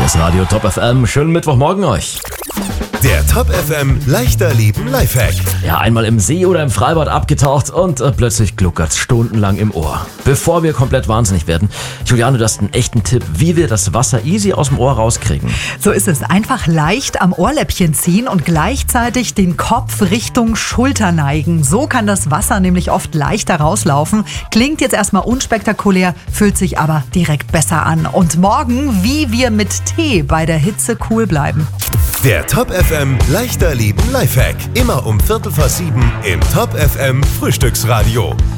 Hier ist Radio Top FM. Schönen Mittwochmorgen euch. Der Top FM leichter Leben Lifehack. Ja, einmal im See oder im Freibad abgetaucht und plötzlich gluckert's stundenlang im Ohr. Bevor wir komplett wahnsinnig werden, Juliane, du hast einen echten Tipp, wie wir das Wasser easy aus dem Ohr rauskriegen. So ist es. Einfach leicht am Ohrläppchen ziehen und gleichzeitig den Kopf Richtung Schulter neigen. So kann das Wasser nämlich oft leichter rauslaufen. Klingt jetzt erstmal unspektakulär, fühlt sich aber direkt besser an. Und morgen, wie wir mit Tee bei der Hitze cool bleiben. Der Top FM leichter Leben Lifehack. Immer um 6:45 im Top FM Frühstücksradio.